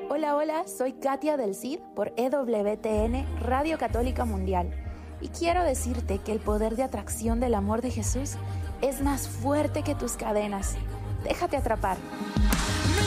Hola, hola, soy Katia del Cid por EWTN Radio Católica Mundial y quiero decirte que el poder de atracción del amor de Jesús es más fuerte que tus cadenas. Déjate atrapar.